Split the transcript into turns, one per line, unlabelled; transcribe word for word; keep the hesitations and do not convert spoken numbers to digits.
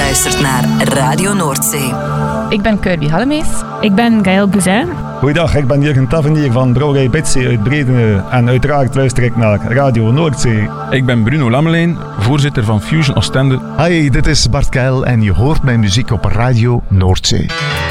luistert naar Radio Noordzee.
Ik ben Kirby Hallemees.
Ik ben Gaël Buzyn.
Goeiedag, ik ben Jurgen Tavernier van Brouwerij Bitsy uit Bredene en uiteraard luister ik naar Radio Noordzee.
Ik ben Bruno Lammelijn, voorzitter van Fusion Oostende.
Hi, dit is Bart Keil en je hoort mijn muziek op Radio Noordzee.